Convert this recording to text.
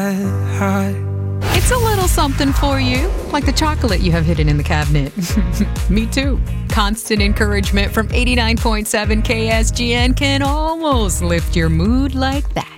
It's a little something for you, like the chocolate you have hidden in the cabinet. Me too. Constant encouragement from 89.7 KSGN can almost lift your mood like that.